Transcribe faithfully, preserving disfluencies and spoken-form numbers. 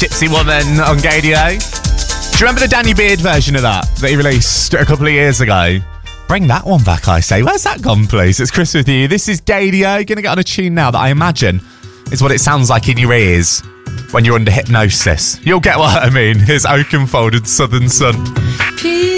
Gypsy Woman on Gadio. Do you remember the Danny Beard version of that that he released a couple of years ago? Bring that one back, I say. Where's that gone, please? It's Chris with you. This is Gadio. Going to get on a tune now that I imagine is what it sounds like in your ears when you're under hypnosis. You'll get what I mean. Here's Oakenfold and Southern Sun.